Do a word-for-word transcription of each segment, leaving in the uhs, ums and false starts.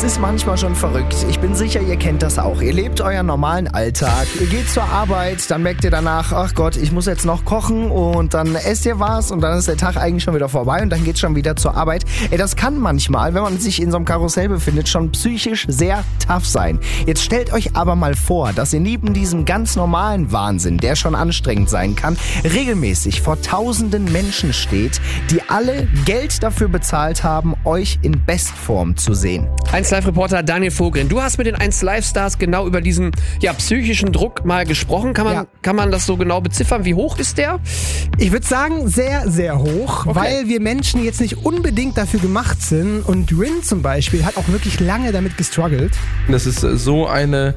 Es ist manchmal schon verrückt. Ich bin sicher, ihr kennt das auch. Ihr lebt euren normalen Alltag. Ihr geht zur Arbeit, dann merkt ihr danach, ach Gott, ich muss jetzt noch kochen und dann esst ihr was und dann ist der Tag eigentlich schon wieder vorbei und dann geht's schon wieder zur Arbeit. Ey, das kann manchmal, wenn man sich in so einem Karussell befindet, schon psychisch sehr tough sein. Jetzt stellt euch aber mal vor, dass ihr neben diesem ganz normalen Wahnsinn, der schon anstrengend sein kann, regelmäßig vor tausenden Menschen steht, die alle Geld dafür bezahlt haben, euch in Bestform zu sehen. eins Live-Reporter Daniel Vogren, du hast mit den eins Live-Stars genau über diesen ja, psychischen Druck mal gesprochen. Kann man, Ja. kann man das so genau beziffern? Wie hoch ist der? Ich würde sagen, sehr, sehr hoch, Okay. weil wir Menschen jetzt nicht unbedingt dafür gemacht sind. Und Rin zum Beispiel hat auch wirklich lange damit gestruggelt. Das ist so eine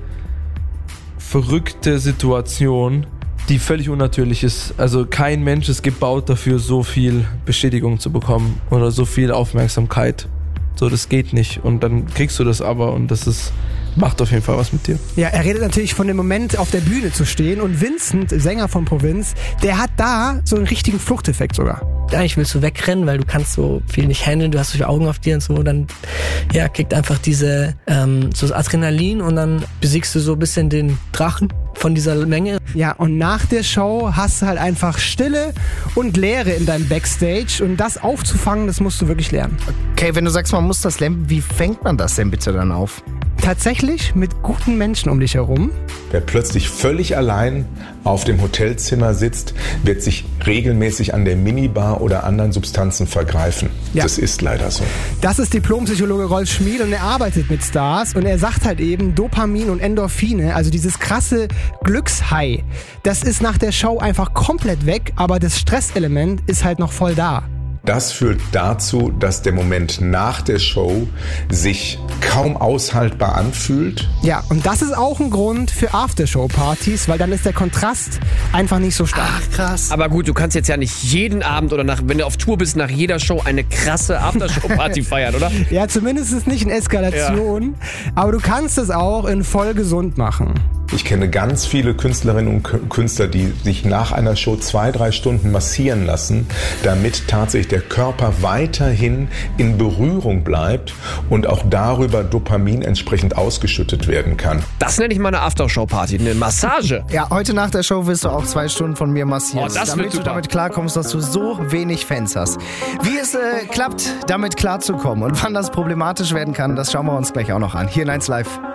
verrückte Situation, die völlig unnatürlich ist. Also kein Mensch ist gebaut dafür, so viel Bestätigung zu bekommen oder so viel Aufmerksamkeit. So, das geht nicht. Und dann kriegst du das aber und das ist, macht auf jeden Fall was mit dir. Ja, er redet natürlich von dem Moment, auf der Bühne zu stehen. Und Vincent, Sänger von Provinz, der hat da so einen richtigen Fluchteffekt sogar. Eigentlich willst du wegrennen, weil du kannst so viel nicht handeln, du hast so viele Augen auf dir und so, dann ja, kriegt einfach diese ähm, so das Adrenalin und dann besiegst du so ein bisschen den Drachen von dieser Menge. Ja, und nach der Show hast du halt einfach Stille und Leere in deinem Backstage. Und das aufzufangen, das musst du wirklich lernen. Okay, wenn du sagst, man muss das lernen, wie fängt man das denn bitte dann auf? Tatsächlich mit guten Menschen um dich herum. Wer plötzlich völlig allein auf dem Hotelzimmer sitzt, wird sich regelmäßig an der Minibar oder anderen Substanzen vergreifen. Ja. Das ist leider so. Das ist Diplompsychologe Rolf Schmiel und er arbeitet mit Stars und er sagt halt eben, Dopamin und Endorphine, also dieses krasse Glückshigh, das ist nach der Show einfach komplett weg, aber das Stresselement ist halt noch voll da. Das führt dazu, dass der Moment nach der Show sich kaum aushaltbar anfühlt. Ja, und das ist auch ein Grund für Aftershow-Partys, weil dann ist der Kontrast einfach nicht so stark. Ach, krass. Aber gut, du kannst jetzt ja nicht jeden Abend oder nach, wenn du auf Tour bist, nach jeder Show eine krasse Aftershow-Party feiern, oder? Ja, zumindest ist es nicht in Eskalation, aber du kannst es auch in voll gesund machen. Ich kenne ganz viele Künstlerinnen und Künstler, die sich nach einer Show zwei, drei Stunden massieren lassen, damit tatsächlich der Körper weiterhin in Berührung bleibt und auch darüber Dopamin entsprechend ausgeschüttet werden kann. Das nenne ich mal eine Aftershow-Party, eine Massage. Ja, heute nach der Show wirst du auch zwei Stunden von mir massiert, Oh, das wird damit du super. damit klarkommst, dass du so wenig Fans hast. Wie es äh, klappt, damit klarzukommen und wann das problematisch werden kann, das schauen wir uns gleich auch noch an. Hier in eins Live.